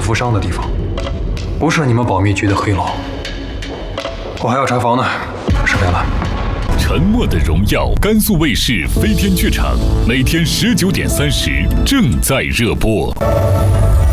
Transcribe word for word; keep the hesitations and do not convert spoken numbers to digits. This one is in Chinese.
负伤的地方，不是你们保密局的黑楼。我还要查房呢，失陪了。 沉默的荣耀，甘肃卫视飞天剧场，每天十九点三十正在热播。